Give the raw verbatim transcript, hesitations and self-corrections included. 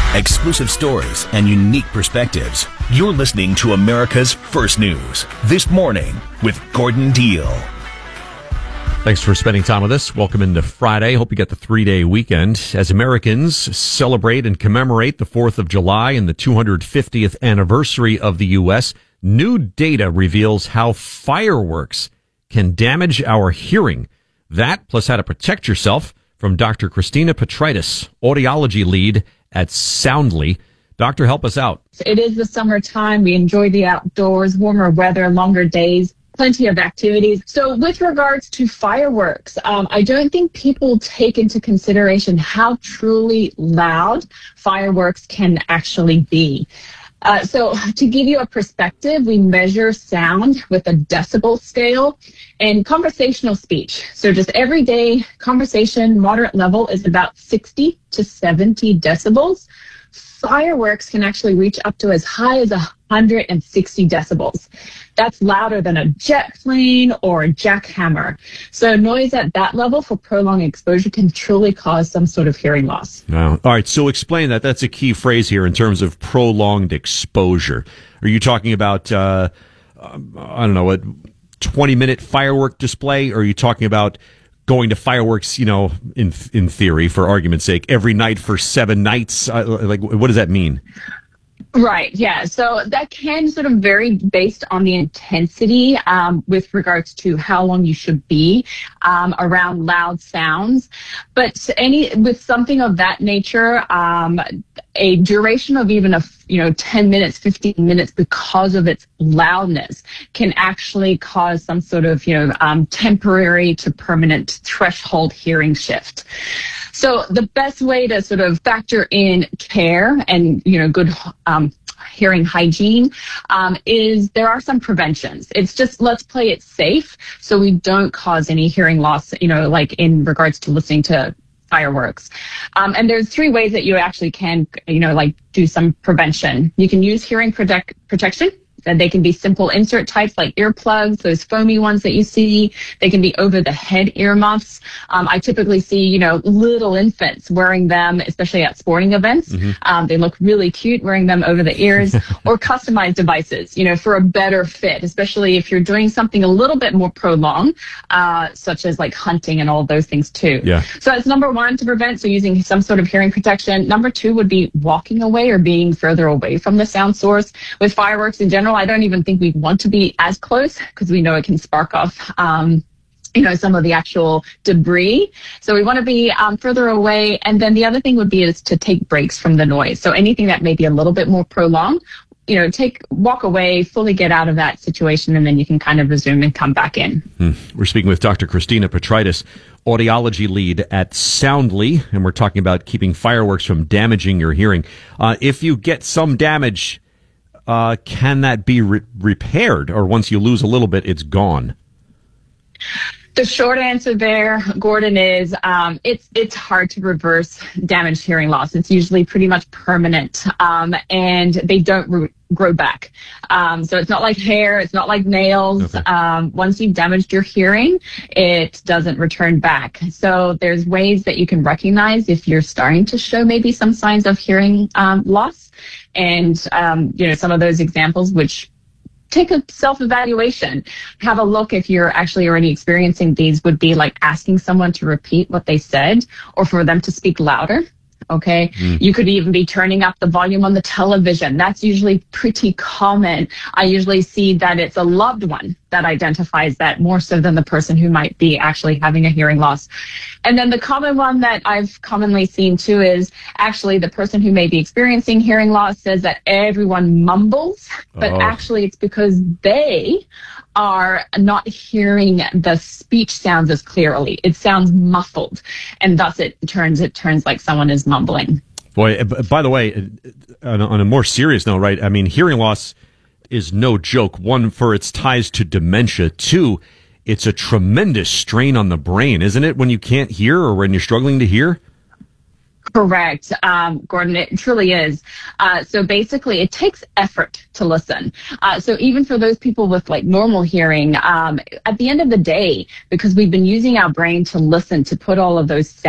Exclusive stories and unique perspectives. You're listening to America's First News This Morning with Gordon Deal. Thanks for spending time with us. Welcome into Friday. Hope you got the three-day weekend. As Americans celebrate and commemorate the fourth of July and the two hundred fiftieth anniversary of the U S, new data reveals how fireworks can damage our hearing. That, plus how to protect yourself, from Doctor Christina Petritis, audiology lead at Soundly. Doctor, help us out. It is the summertime. We enjoy the outdoors, warmer weather, longer days, plenty of activities. So with regards to fireworks, um, I don't think people take into consideration how truly loud fireworks can actually be. Uh, so to give you a perspective, we measure sound with a decibel scale and conversational speech. So just everyday conversation, moderate level, is about sixty to seventy decibels. Fireworks can actually reach up to as high as one hundred sixty decibels. That's louder than a jet plane or a jackhammer. So noise at that level for prolonged exposure can truly cause some sort of hearing loss. Wow. All right, so explain that. That's a key phrase here in terms of prolonged exposure. Are you talking about, uh, I don't know, a twenty-minute firework display, or are you talking about going to fireworks, you know, in in theory, for argument's sake, every night for seven nights? Uh, like, what does that mean? Right, yeah. So that can sort of vary based on the intensity um, with regards to how long you should be um, around loud sounds. But any with something of that nature, um, a duration of even a you know ten minutes, fifteen minutes, because of its loudness, can actually cause some sort of you know um, temporary to permanent threshold hearing shift. So the best way to sort of factor in care and, you know, good um, hearing hygiene um, is there are some preventions. It's just, let's play it safe so we don't cause any hearing loss, you know, like in regards to listening to fireworks. Um, and there's three ways that you actually can, you know, like do some prevention. You can use hearing protect- protection. And they can be simple insert types like earplugs, those foamy ones that you see. They can be over-the-head earmuffs. Um, I typically see, you know, little infants wearing them, especially at sporting events. Mm-hmm. Um, they look really cute wearing them over the ears. Or customized devices, you know, for a better fit, especially if you're doing something a little bit more prolonged, uh, such as like hunting and all of those things too. Yeah. So that's number one, to prevent, so using some sort of hearing protection. Number two would be walking away or being further away from the sound source. With fireworks in general, I don't even think we want to be as close because we know it can spark off, um, you know, some of the actual debris. So we want to be um, further away. And then the other thing would be is to take breaks from the noise. So anything that may be a little bit more prolonged, you know, take, walk away, fully get out of that situation, and then you can kind of resume and come back in. Hmm. We're speaking with Doctor Christina Petritis, audiology lead at Soundly, and we're talking about keeping fireworks from damaging your hearing. Uh, if you get some damage, Uh, can that be re- repaired, or once you lose a little bit, it's gone? The short answer there, Gordon, is um, it's it's hard to reverse damaged hearing loss. It's usually pretty much permanent, um, and they don't re- grow back. Um, so it's not like hair, it's not like nails. Okay. Um, once you've damaged your hearing, it doesn't return back. So there's ways that you can recognize if you're starting to show maybe some signs of hearing um, loss. And, um, you know, some of those examples, which take a self-evaluation, have a look if you're actually already experiencing these, would be like asking someone to repeat what they said or for them to speak louder. Okay. Mm. You could even be turning up the volume on the television. That's usually pretty common. I usually see that it's a loved one that identifies that more so than the person who might be actually having a hearing loss. And then the common one that I've commonly seen too is actually the person who may be experiencing hearing loss says that everyone mumbles, but oh. actually it's because they are not hearing the speech sounds as clearly. It sounds muffled, and thus it turns it turns like someone is mumbling. Boy, by the way, on a, on a more serious note, right? I mean, hearing loss is no joke. One, for its ties to dementia. Two, it's a tremendous strain on the brain, isn't it, when you can't hear or when you're struggling to hear? Correct, um, Gordon, it truly is. Uh, so basically, it takes effort to listen. Uh, so even for those people with like normal hearing, um, at the end of the day, because we've been using our brain to listen, to put all of those